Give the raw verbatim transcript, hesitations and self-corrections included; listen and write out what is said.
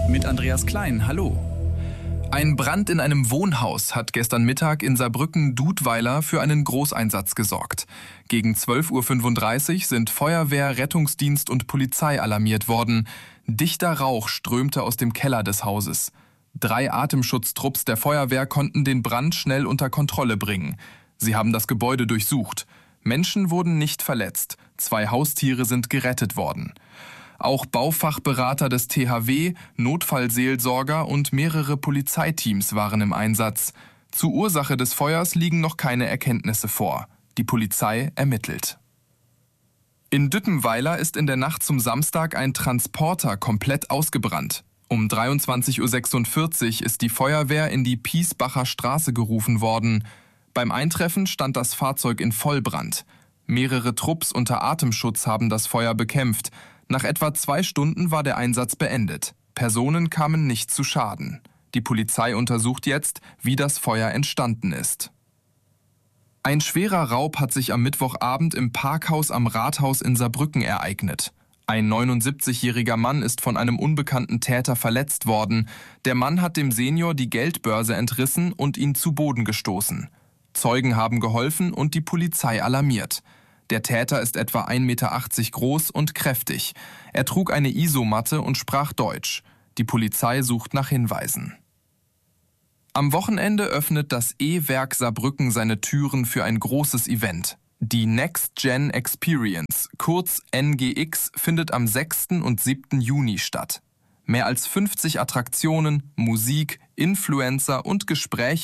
mit Andreas Klein. Hallo. Ein Brand in einem Wohnhaus hat gestern Mittag in Saarbrücken-Dudweiler für einen Großeinsatz gesorgt. Gegen zwölf Uhr fünfunddreißig sind Feuerwehr, Rettungsdienst und Polizei alarmiert worden. Dichter Rauch strömte aus dem Keller des Hauses. Drei Atemschutztrupps der Feuerwehr konnten den Brand schnell unter Kontrolle bringen. Sie haben das Gebäude durchsucht. Menschen wurden nicht verletzt. Zwei Haustiere sind gerettet worden. Auch Baufachberater des T H W, Notfallseelsorger und mehrere Polizeiteams waren im Einsatz. Zur Ursache des Feuers liegen noch keine Erkenntnisse vor. Die Polizei ermittelt. In Düttenweiler ist in der Nacht zum Samstag ein Transporter komplett ausgebrannt. Um dreiundzwanzig Uhr sechsundvierzig ist die Feuerwehr in die Piesbacher Straße gerufen worden. Beim Eintreffen stand das Fahrzeug in Vollbrand. Mehrere Trupps unter Atemschutz haben das Feuer bekämpft. Nach etwa zwei Stunden war der Einsatz beendet. Personen kamen nicht zu Schaden. Die Polizei untersucht jetzt, wie das Feuer entstanden ist. Ein schwerer Raub hat sich am Mittwochabend im Parkhaus am Rathaus in Saarbrücken ereignet. Ein neunundsiebzigjähriger Mann ist von einem unbekannten Täter verletzt worden. Der Mann hat dem Senior die Geldbörse entrissen und ihn zu Boden gestoßen. Zeugen haben geholfen und die Polizei alarmiert. Der Täter ist etwa ein Meter achtzig groß und kräftig. Er trug eine Isomatte und sprach Deutsch. Die Polizei sucht nach Hinweisen. Am Wochenende öffnet das E-Werk Saarbrücken seine Türen für ein großes Event. Die Next Gen Experience, kurz N G X, findet am sechsten und siebten Juni statt. Mehr als fünfzig Attraktionen, Musik, Influencer und Gespräche